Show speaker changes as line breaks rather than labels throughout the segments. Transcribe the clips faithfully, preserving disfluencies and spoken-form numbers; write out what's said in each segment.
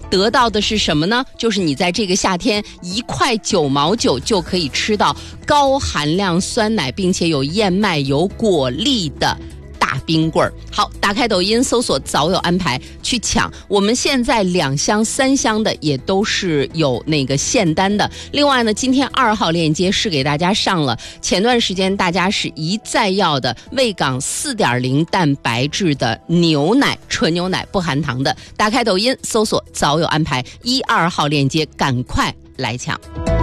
得到的是什么呢？就是你在这个夏天一块九毛九就可以吃到高含量酸奶，并且有燕麦、有果粒的大冰棍儿。好，打开抖音搜索早有安排去抢，我们现在两箱三箱的也都是有那个现单的。另外呢，今天二号链接是给大家上了，前段时间大家是一再要的卫岗 四点零 蛋白质的牛奶，纯牛奶不含糖的。打开抖音搜索早有安排，一二号链接赶快来抢。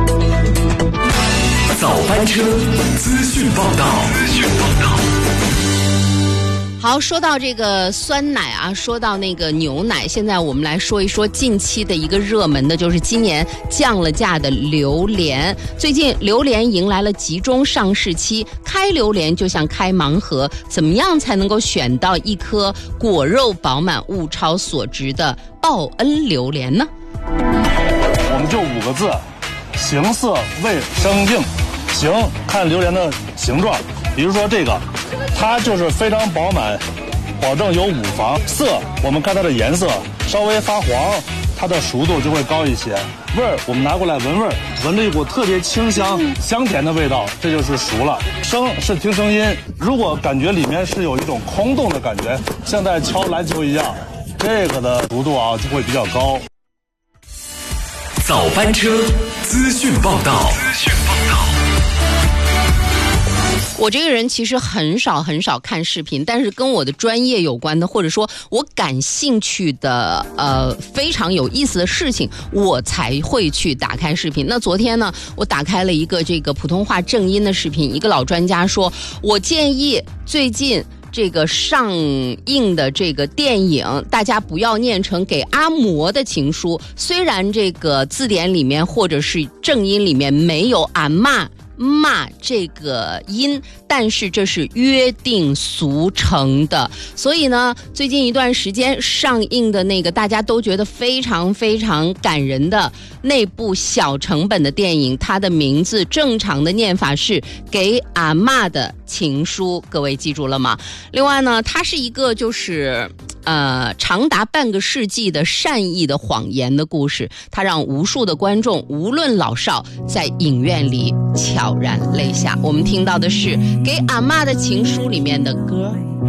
早班车资讯报道，资讯报道。
好，说到这个酸奶啊，说到那个牛奶，现在我们来说一说近期的一个热门的，就是今年降了价的榴莲。最近榴莲迎来了集中上市期，开榴莲就像开盲盒，怎么样才能够选到一颗果肉饱满、物超所值的报恩榴莲呢？
我们就五个字：形色味生硬。形，看榴莲的形状，比如说这个，它就是非常饱满，保证有五房。色，我们看它的颜色稍微发黄，它的熟度就会高一些。味儿，我们拿过来闻味儿，闻着一股特别清香、香甜的味道，这就是熟了。声是听声音，如果感觉里面是有一种空洞的感觉，像在敲篮球一样，这个的熟度啊就会比较高。
早班车资讯报道，资讯报道。
我这个人其实很少很少看视频，但是跟我的专业有关的，或者说我感兴趣的呃非常有意思的事情，我才会去打开视频。那昨天呢，我打开了一个这个普通话正音的视频，一个老专家说，我建议最近这个上映的这个电影，大家不要念成给阿嬷的情书，虽然这个字典里面或者是正音里面没有阿嬷骂这个音，但是这是约定俗成的。所以呢，最近一段时间上映的那个大家都觉得非常非常感人的那部小成本的电影，它的名字正常的念法是给阿嬷的情书，各位记住了吗？另外呢，它是一个就是呃长达半个世纪的善意的谎言的故事，它让无数的观众无论老少在影院里悄然泪下。我们听到的是给阿嬷的情书里面的歌。